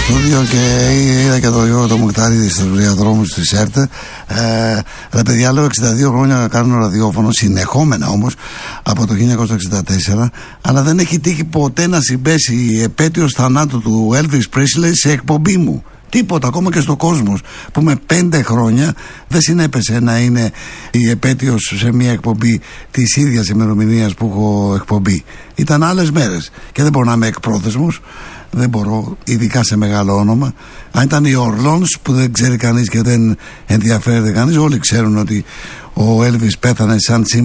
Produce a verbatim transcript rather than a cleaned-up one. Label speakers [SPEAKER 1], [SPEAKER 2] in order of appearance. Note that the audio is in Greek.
[SPEAKER 1] στούντιο και είδα και το Γιώργο το Μουκτάριδη στους διαδρόμους της ΕΡΤ. Ε, ρε παιδιά, λέω εξήντα δύο χρόνια κάνω ραδιόφωνο, συνεχόμενα όμως, από το χίλια εννιακόσια εξήντα τέσσερα, αλλά δεν έχει τύχει ποτέ να συμπέσει η επέτειος θανάτου του Elvis Presley σε εκπομπή μου. Τίποτα, ακόμα και στο Κόσμος που με πέντε χρόνια δεν συνέπεσε να είναι η επέτειος σε μια εκπομπή της ίδιας ημερομηνίας που έχω εκπομπή. Ήταν άλλες μέρες και δεν μπορώ να είμαι εκπρόθεσμος, δεν μπορώ, ειδικά σε μεγάλο όνομα. Αν ήταν οι Ορλόνς που δεν ξέρει κανείς και δεν ενδιαφέρεται κανείς, όλοι ξέρουν ότι ο Έλβις πέθανε σαν